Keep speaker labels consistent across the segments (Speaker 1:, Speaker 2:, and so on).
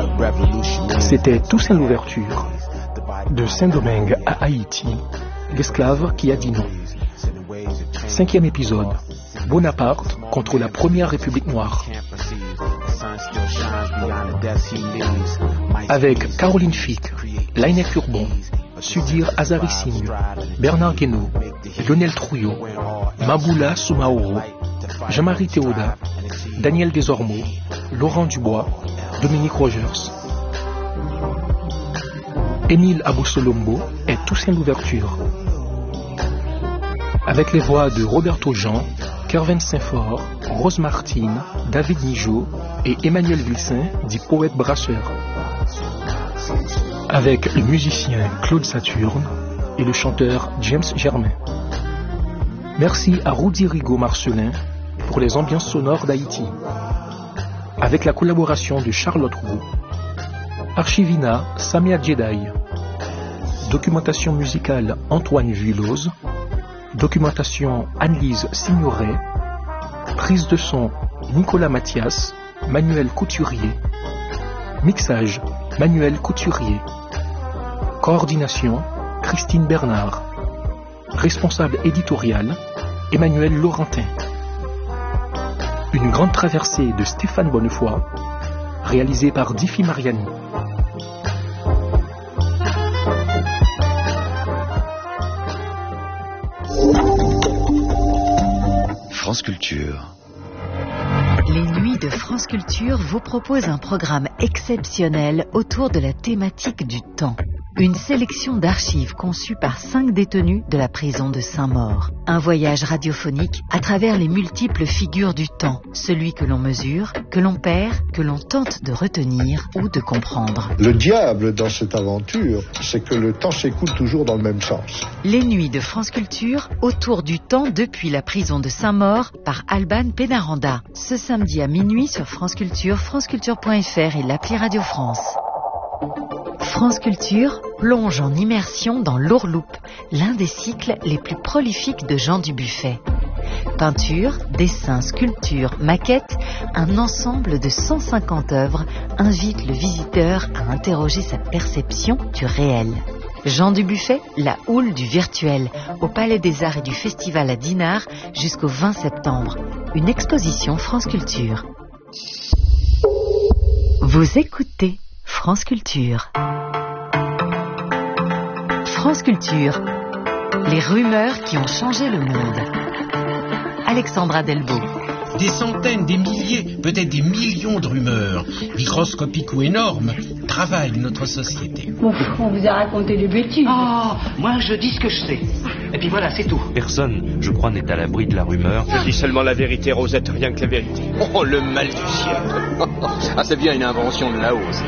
Speaker 1: C'était Toussaint l'ouverture. De Saint-Domingue à Haïti, l'esclave qui a dit non. 5e épisode. Bonaparte contre la première République noire. Avec Caroline Fick, Lainec Urbon, Sudir Azarissime, Bernard Guénaud, Lionel Trouillot, Maboula Soumaoro, Jean-Marie Théoda, Daniel Desormeaux, Laurent Dubois, Dominique Rogers. Émile Abou-Solombo est Toussaint l'ouverture. Avec les voix de Roberto Jean, Kervin Saint-Fort, Rose Martine, David Nijo et Emmanuel Vilsin, dit poète brasseur. Avec le musicien Claude Saturne et le chanteur James Germain. Merci à Rudy Rigaud Marcelin pour les ambiances sonores d'Haïti. Avec la collaboration de Charlotte Roux. Archivina Samia Jedi. Documentation musicale Antoine Villose. Documentation Anne-Lise Signoret. Prise de son Nicolas Mathias, Manuel Couturier. Mixage Manuel Couturier. Coordination Christine Bernard. Responsable éditorial Emmanuel Laurentin. Une grande traversée de Stéphane Bonnefoy, réalisée par Diffie Mariani.
Speaker 2: France Culture.
Speaker 3: Les Nuits de France Culture vous proposent un programme exceptionnel autour de la thématique du temps. Une sélection d'archives conçues par 5 détenus de la prison de Saint-Maur. Un voyage radiophonique à travers les multiples figures du temps. Celui que l'on mesure, que l'on perd, que l'on tente de retenir ou de comprendre.
Speaker 4: Le diable dans cette aventure, c'est que le temps s'écoule toujours dans le même sens.
Speaker 3: Les Nuits de France Culture, autour du temps depuis la prison de Saint-Maur, par Alban Pénaranda. Ce samedi à minuit sur France Culture, franceculture.fr et l'appli Radio France. France Culture plonge en immersion dans l'Ourloupe, l'un des cycles les plus prolifiques de Jean Dubuffet. Peinture, dessins, sculptures, maquettes, un ensemble de 150 œuvres invite le visiteur à interroger sa perception du réel. Jean Dubuffet, la houle du virtuel, au Palais des Arts et du Festival à Dinard jusqu'au 20 septembre. Une exposition France Culture. Vous écoutez France Culture. France Culture. Les rumeurs qui ont changé le monde. Alexandra Delbo.
Speaker 5: Des centaines, des milliers, peut-être des millions de rumeurs, microscopiques ou énormes, travaillent notre société.
Speaker 6: On vous a raconté des bêtises.
Speaker 7: Ah, moi je dis ce que je sais. Et puis voilà, c'est tout.
Speaker 8: Personne, je crois, n'est à l'abri de la rumeur.
Speaker 9: Je dis seulement la vérité, Rosette, rien que la vérité. Oh, le mal du ciel. Ah, c'est bien une invention de là-haut, ça.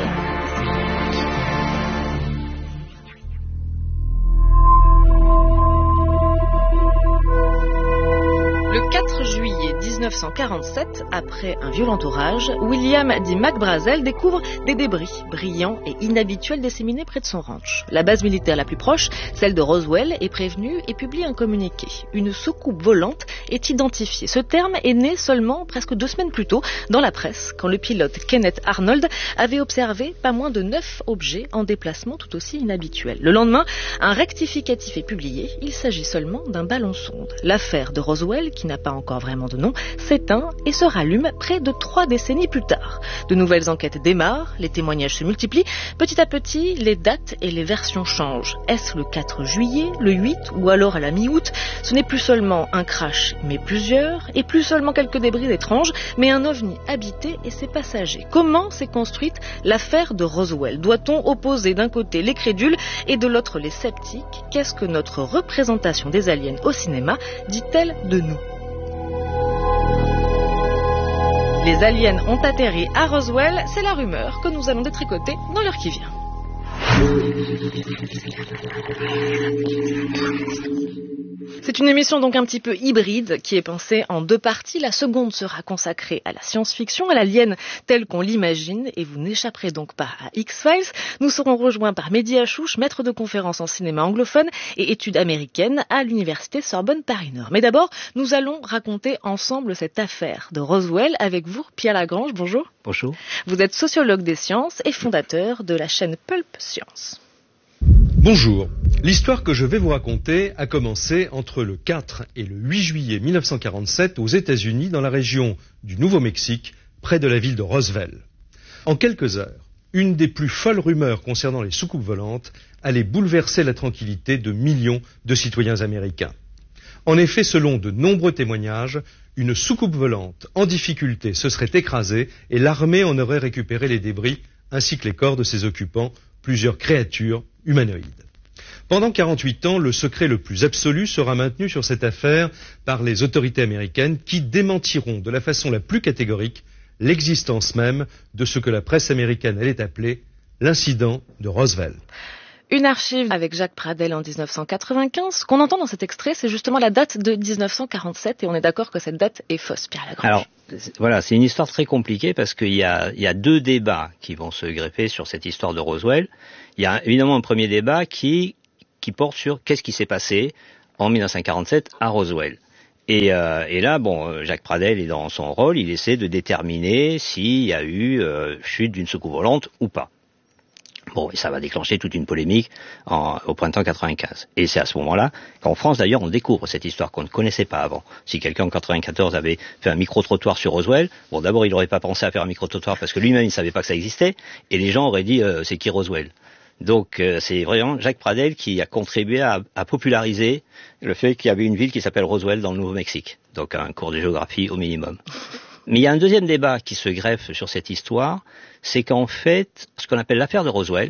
Speaker 10: Le 4 juillet 1947, après un violent orage, William D. McBrazel découvre des débris brillants et inhabituels disséminés près de son ranch. La base militaire la plus proche, celle de Roswell, est prévenue et publie un communiqué. Une soucoupe volante est identifiée. Ce terme est né seulement presque 2 semaines plus tôt dans la presse, quand le pilote Kenneth Arnold avait observé pas moins de 9 objets en déplacement tout aussi inhabituels. Le lendemain, un rectificatif est publié. Il s'agit seulement d'un ballon-sonde. L'affaire de Roswell, qui n'a pas encore vraiment de nom, s'éteint et se rallume près de 3 décennies plus tard. De nouvelles enquêtes démarrent, les témoignages se multiplient. Petit à petit, les dates et les versions changent. Est-ce le 4 juillet, le 8 ou alors à la mi-août? Ce n'est plus seulement un crash, mais plusieurs, et plus seulement quelques débris étranges, mais un ovni habité et ses passagers. Comment s'est construite l'affaire de Roswell? Doit-on opposer d'un côté les crédules et de l'autre les sceptiques? Qu'est-ce que notre représentation des aliens au cinéma dit-elle de nous? Les aliens ont atterri à Roswell, c'est la rumeur que nous allons détricoter dans l'heure qui vient. C'est une émission donc un petit peu hybride qui est pensée en deux parties. La seconde sera consacrée à la science-fiction, à l'alien telle qu'on l'imagine, et vous n'échapperez donc pas à X-Files. Nous serons rejoints par Mehdi Hachouch, maître de conférences en cinéma anglophone et études américaines à l'université Sorbonne Paris-Nord. Mais d'abord, nous allons raconter ensemble cette affaire de Roswell avec vous, Pierre Lagrange. Bonjour.
Speaker 11: Bonjour.
Speaker 10: Vous êtes sociologue des sciences et fondateur de la chaîne Pulp Science.
Speaker 12: Bonjour. L'histoire que je vais vous raconter a commencé entre le 4 et le 8 juillet 1947 aux États-Unis, dans la région du Nouveau-Mexique, près de la ville de Roswell. En quelques heures, une des plus folles rumeurs concernant les soucoupes volantes allait bouleverser la tranquillité de millions de citoyens américains. En effet, selon de nombreux témoignages, une soucoupe volante en difficulté se serait écrasée et l'armée en aurait récupéré les débris ainsi que les corps de ses occupants, plusieurs créatures humanoïdes. Pendant 48 ans, le secret le plus absolu sera maintenu sur cette affaire par les autorités américaines qui démentiront de la façon la plus catégorique l'existence même de ce que la presse américaine allait appeler l'incident de Roswell.
Speaker 10: Une archive avec Jacques Pradel en 1995. Ce qu'on entend dans cet extrait, c'est justement la date de 1947 et on est d'accord que cette date est fausse, Pierre Lagrange.
Speaker 11: Alors, voilà, c'est une histoire très compliquée parce qu'il y a deux débats qui vont se greffer sur cette histoire de Roswell. Il y a évidemment un premier débat qui porte sur qu'est-ce qui s'est passé en 1947 à Roswell. Et là, Jacques Pradel est dans son rôle, il essaie de déterminer s'il y a eu chute d'une soucoupe volante ou pas. Bon, et ça va déclencher toute une polémique au printemps 95. Et c'est à ce moment-là qu'en France, d'ailleurs, on découvre cette histoire qu'on ne connaissait pas avant. Si quelqu'un en 94 avait fait un micro-trottoir sur Roswell, bon, d'abord, il n'aurait pas pensé à faire un micro-trottoir parce que lui-même, il ne savait pas que ça existait, et les gens auraient dit, c'est qui Roswell ? Donc, c'est vraiment Jacques Pradel qui a contribué à populariser le fait qu'il y avait une ville qui s'appelle Roswell dans le Nouveau-Mexique. Donc, un cours de géographie au minimum. Mais il y a un deuxième débat qui se greffe sur cette histoire, c'est qu'en fait, ce qu'on appelle l'affaire de Roswell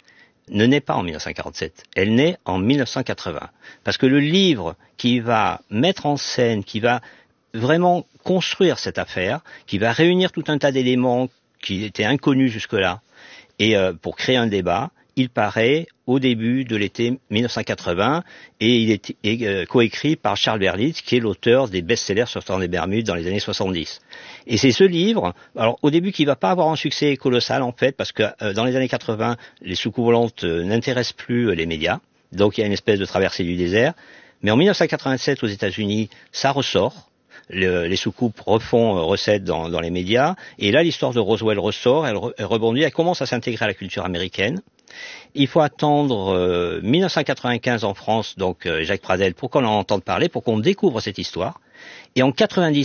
Speaker 11: ne naît pas en 1947, elle naît en 1980. Parce que le livre qui va mettre en scène, qui va vraiment construire cette affaire, qui va réunir tout un tas d'éléments qui étaient inconnus jusque-là, et pour créer un débat, il paraît au début de l'été 1980 et il est coécrit par Charles Berlitz, qui est l'auteur des best-sellers sur le temps des Bermudes dans les années 70. Et c'est ce livre, alors au début qui va pas avoir un succès colossal en fait, parce que dans les années 80, les soucoupes volantes n'intéressent plus les médias, donc il y a une espèce de traversée du désert. Mais en 1987 aux États-Unis, ça ressort. Les soucoupes refont recette dans les médias, et là l'histoire de Roswell ressort, elle rebondit, elle commence à s'intégrer à la culture américaine. Il faut attendre 1995 en France, donc Jacques Pradel, pour qu'on en entende parler, pour qu'on découvre cette histoire. Et en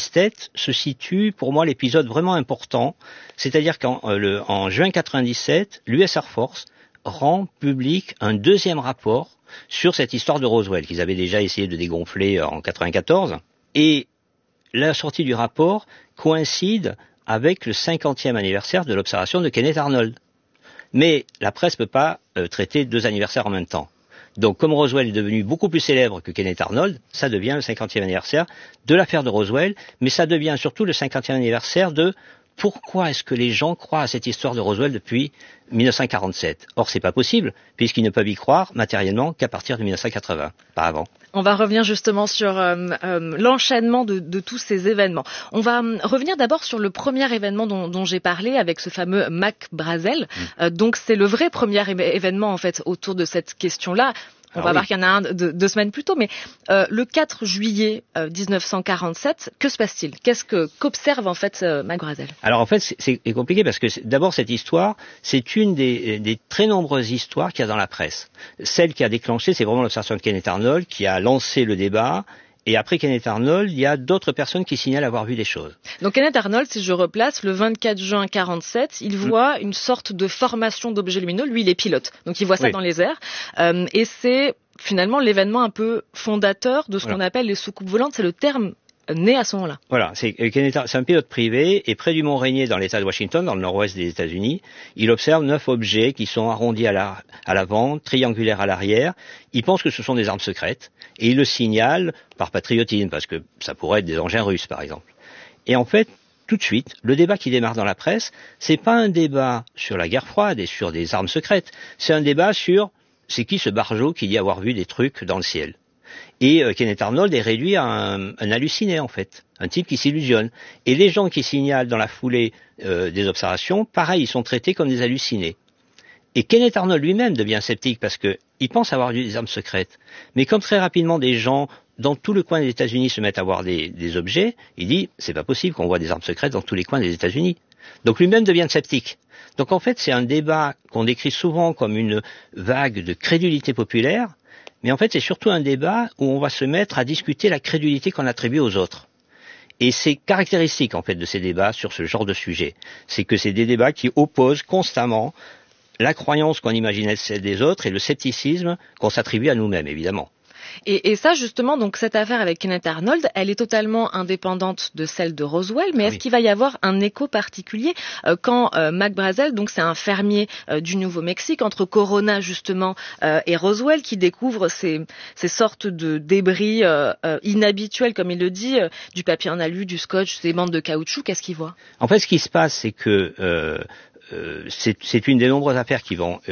Speaker 11: 97 se situe pour moi l'épisode vraiment important, c'est-à-dire qu'en juin 97, l'US Air Force rend public un deuxième rapport sur cette histoire de Roswell, qu'ils avaient déjà essayé de dégonfler en 94, et la sortie du rapport coïncide avec le 50e anniversaire de l'observation de Kenneth Arnold. Mais la presse ne peut pas traiter deux anniversaires en même temps. Donc comme Roswell est devenu beaucoup plus célèbre que Kenneth Arnold, ça devient le 50e anniversaire de l'affaire de Roswell, mais ça devient surtout le 50e anniversaire de pourquoi est-ce que les gens croient à cette histoire de Roswell depuis 1947 ? Or, c'est pas possible, puisqu'ils ne peuvent y croire matériellement qu'à partir de 1980, pas avant.
Speaker 10: On va revenir justement sur l'enchaînement de tous ces événements. On va revenir d'abord sur le premier événement dont j'ai parlé, avec ce fameux Mac Brazel. Donc, c'est le vrai premier événement, en fait, autour de cette question-là. On va voir qu'il y en a un deux semaines plus tôt, mais le 4 juillet 1947, que se passe-t-il ? Qu'observe en fait Mac Brazel ?
Speaker 11: Alors en fait, c'est compliqué parce que d'abord cette histoire, c'est une des très nombreuses histoires qu'il y a dans la presse. Celle qui a déclenché, c'est vraiment l'observation de Kenneth Arnold qui a lancé le débat. Et après Kenneth Arnold, il y a d'autres personnes qui signalent avoir vu des choses.
Speaker 10: Donc Kenneth Arnold, si je replace, le 24 juin 47, il voit une sorte de formation d'objets lumineux. Lui, il est pilote, donc il voit ça dans les airs. Et c'est finalement l'événement un peu fondateur de ce qu'on appelle les soucoupes volantes. C'est le terme né à ce moment-là.
Speaker 11: Voilà, c'est un pilote privé et près du Mont Rainier dans l'État de Washington, dans le nord-ouest des États-Unis, il observe 9 objets qui sont arrondis à l'avant, triangulaires à l'arrière. Il pense que ce sont des armes secrètes et il le signale par patriotisme parce que ça pourrait être des engins russes par exemple. Et en fait, tout de suite, le débat qui démarre dans la presse, c'est pas un débat sur la guerre froide et sur des armes secrètes, c'est un débat sur c'est qui ce barjot qui dit avoir vu des trucs dans le ciel. Et Kenneth Arnold est réduit à un halluciné, en fait, un type qui s'illusionne. Et les gens qui signalent dans la foulée des observations, pareil, ils sont traités comme des hallucinés. Et Kenneth Arnold lui-même devient sceptique parce qu'il pense avoir vu des armes secrètes. Mais comme très rapidement des gens dans tout le coin des États-Unis se mettent à voir des objets, il dit c'est pas possible qu'on voit des armes secrètes dans tous les coins des États-Unis. Donc lui-même devient sceptique. Donc en fait c'est un débat qu'on décrit souvent comme une vague de crédulité populaire, mais en fait c'est surtout un débat où on va se mettre à discuter la crédulité qu'on attribue aux autres. Et c'est caractéristique en fait de ces débats sur ce genre de sujet. C'est que c'est des débats qui opposent constamment la croyance qu'on imaginait celle des autres et le scepticisme qu'on s'attribue à nous-mêmes, évidemment.
Speaker 10: Et ça, justement, donc cette affaire avec Kenneth Arnold, elle est totalement indépendante de celle de Roswell, mais est-ce qu'il va y avoir un écho particulier quand Mac Brazel, donc c'est un fermier du Nouveau-Mexique, entre Corona, justement, et Roswell, qui découvre ces sortes de débris inhabituels, comme il le dit, du papier en alu, du scotch, des bandes de caoutchouc, qu'est-ce qu'il voit?
Speaker 11: En fait, ce qui se passe, c'est que c'est une des nombreuses affaires qui vont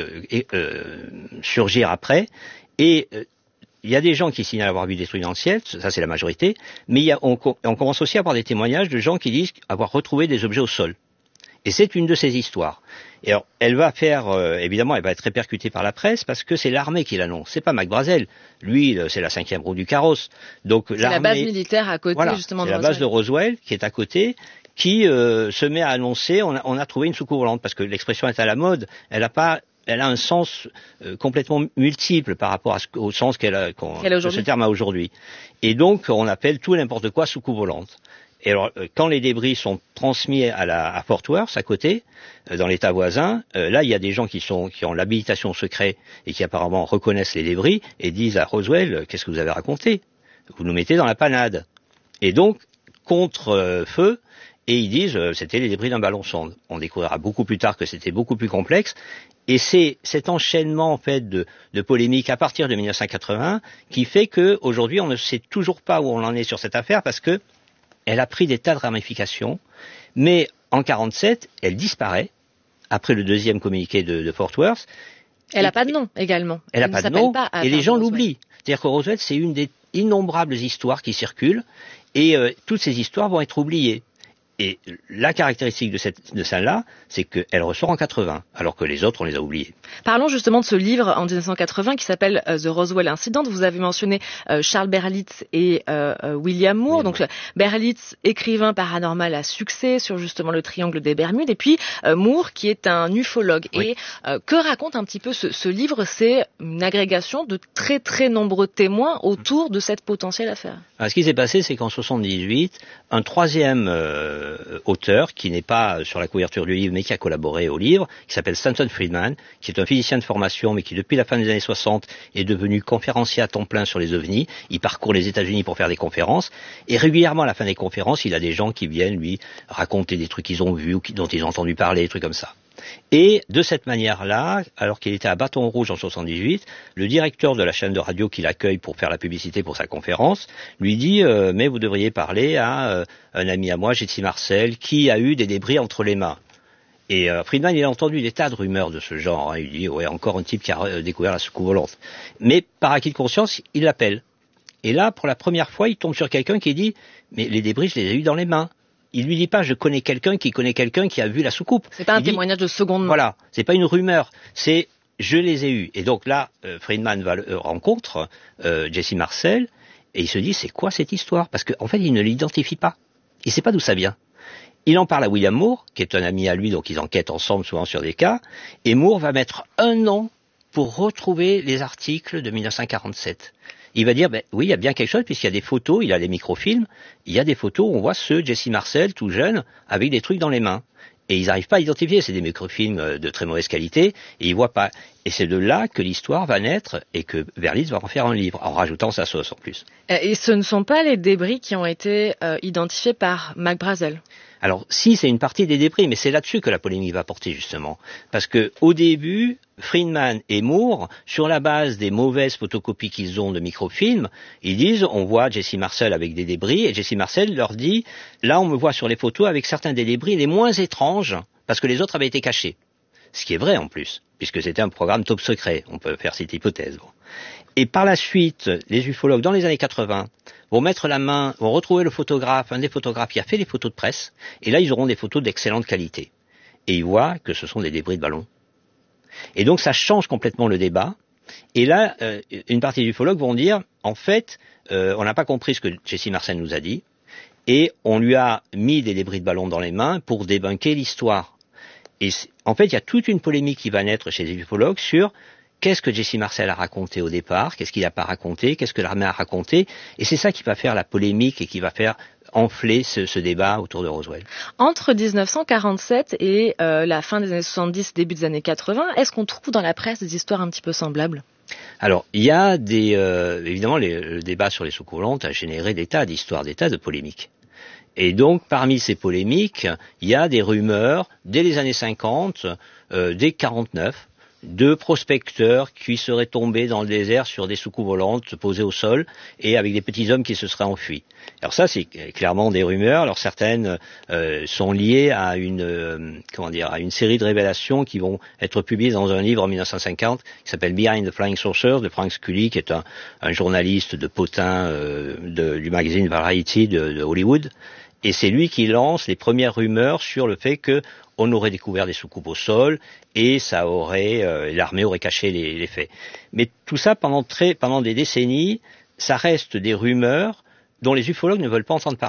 Speaker 11: surgir après, et il y a des gens qui signalent avoir vu des trucs dans le ciel, ça c'est la majorité, mais on commence aussi à avoir des témoignages de gens qui disent avoir retrouvé des objets au sol. Et c'est une de ces histoires. Et alors, elle va évidemment, elle va être répercutée par la presse parce que c'est l'armée qui l'annonce. C'est pas Mac Brazel. Lui, c'est la 5e roue du carrosse. Donc,
Speaker 10: c'est la base militaire à côté,
Speaker 11: voilà,
Speaker 10: justement,
Speaker 11: de Roswell. C'est la base de Roswell qui est à côté, qui se met à annoncer, on a trouvé une soucoupe volante, parce que l'expression est à la mode, elle a un sens complètement multiple par rapport au sens que ce terme a aujourd'hui. Et donc, on appelle tout et n'importe quoi soucoupe volante. Et alors, quand les débris sont transmis à Fort Worth, à côté, dans l'État voisin, là, il y a des gens qui ont l'habilitation secret et qui apparemment reconnaissent les débris et disent à Roswell, qu'est-ce que vous avez raconté? Vous nous mettez dans la panade. Et donc, contre feu, et ils disent c'était les débris d'un ballon sonde. On découvrira beaucoup plus tard que c'était beaucoup plus complexe. Et c'est cet enchaînement en fait de polémiques à partir de 1980 qui fait que aujourd'hui on ne sait toujours pas où on en est sur cette affaire parce que elle a pris des tas de ramifications. Mais en 1947, elle disparaît après le deuxième communiqué de Fort Worth.
Speaker 10: Elle n'a pas de nom également.
Speaker 11: Elle n'a pas de nom et les gens l'oublient. C'est-à-dire que Roswell, c'est une des innombrables histoires qui circulent et toutes ces histoires vont être oubliées. Et la caractéristique de celle-là, c'est qu'elle ressort en 80, alors que les autres, on les a oubliés.
Speaker 10: Parlons justement de ce livre en 1980 qui s'appelle The Roswell Incident. Vous avez mentionné Charles Berlitz et William Moore. Donc Berlitz, écrivain paranormal à succès sur justement le triangle des Bermudes, et puis Moore qui est un ufologue. Oui. Et que raconte un petit peu ce livre? C'est une agrégation de très très nombreux témoins autour de cette potentielle affaire.
Speaker 11: Alors, ce qui s'est passé, c'est qu'en 78, un troisième auteur, qui n'est pas sur la couverture du livre, mais qui a collaboré au livre, qui s'appelle Stanton Friedman, qui est un physicien de formation, mais qui depuis la fin des années 60 est devenu conférencier à temps plein sur les ovnis. Il parcourt les États-Unis pour faire des conférences, et régulièrement à la fin des conférences, il a des gens qui viennent lui raconter des trucs qu'ils ont vus ou dont ils ont entendu parler, des trucs comme ça. Et de cette manière-là, alors qu'il était à Bâton Rouge en 78, le directeur de la chaîne de radio qui l'accueille pour faire la publicité pour sa conférence lui dit mais vous devriez parler à un ami à moi, Jesse Marcel, qui a eu des débris entre les mains. Et Friedman, il a entendu des tas de rumeurs de ce genre. Hein. Il dit ouais, encore un type qui a découvert la soucoupe volante. Mais par acquis de conscience, il l'appelle. Et là, pour la première fois, il tombe sur quelqu'un qui dit mais les débris, je les ai eus dans les mains. Il lui dit pas je connais quelqu'un qui a vu la soucoupe.
Speaker 10: C'est pas un témoignage de seconde main.
Speaker 11: Voilà, c'est pas une rumeur, c'est je les ai eus. Et donc là, Friedman rencontre Jesse Marcel et il se dit c'est quoi cette histoire? Parce qu'en fait il ne l'identifie pas. Il sait pas d'où ça vient. Il en parle à William Moore, qui est un ami à lui, donc ils enquêtent ensemble souvent sur des cas. Et Moore va mettre 1 an pour retrouver les articles de 1947. Il va dire, oui, il y a bien quelque chose, puisqu'il y a des photos, il a des microfilms, il y a des photos où on voit ce Jesse Marcel, tout jeune, avec des trucs dans les mains. Et ils n'arrivent pas à identifier, c'est des microfilms de très mauvaise qualité, et ils voient pas. Et c'est de là que l'histoire va naître, et que Berlitz va en faire un livre, en rajoutant sa sauce en plus.
Speaker 10: Et ce ne sont pas les débris qui ont été identifiés par Mac Brazel?
Speaker 11: Alors, si, c'est une partie des débris, mais c'est là-dessus que la polémique va porter, justement. Parce que, au début, Friedman et Moore, sur la base des mauvaises photocopies qu'ils ont de microfilms, ils disent, on voit Jesse Marcel avec des débris, et Jesse Marcel leur dit, là, on me voit sur les photos avec certains des débris les moins étranges, parce que les autres avaient été cachés. Ce qui est vrai, en plus, puisque c'était un programme top secret. On peut faire cette hypothèse. Bon. Et par la suite, les ufologues, dans les années 80, vont mettre la main, vont retrouver le photographe, un des photographes qui a fait les photos de presse, et là, ils auront des photos d'excellente qualité. Et ils voient que ce sont des débris de ballons. Et donc, ça change complètement le débat. Et là, une partie des ufologues vont dire, en fait, on n'a pas compris ce que Jesse Marcel nous a dit, et on lui a mis des débris de ballons dans les mains pour débunker l'histoire. Et en fait, il y a toute une polémique qui va naître chez les ufologues sur qu'est-ce que Jesse Marcel a raconté au départ, qu'est-ce qu'il n'a pas raconté, qu'est-ce que l'armée a raconté, et c'est ça qui va faire la polémique et qui va faire enfler ce débat autour de Roswell.
Speaker 10: Entre 1947 et la fin des années 70, début des années 80, est-ce qu'on trouve dans la presse des histoires un petit peu semblables ?
Speaker 11: Alors, il y a évidemment, le débat sur les soucoupes volantes a généré des tas d'histoires, des tas de polémiques. Et donc, parmi ces polémiques, il y a des rumeurs, dès les années 50, dès 49, de prospecteurs qui seraient tombés dans le désert sur des soucoupes volantes posées au sol et avec des petits hommes qui se seraient enfuis. Alors ça, c'est clairement des rumeurs. Alors certaines sont liées à à une série de révélations qui vont être publiées dans un livre en 1950 qui s'appelle Behind the Flying Saucers de Frank Scully, qui est un journaliste de potin du magazine Variety de Hollywood. Et c'est lui qui lance les premières rumeurs sur le fait que on aurait découvert des soucoupes au sol et l'armée aurait caché les faits. Mais tout ça, pendant des décennies, ça reste des rumeurs dont les ufologues ne veulent pas entendre parler.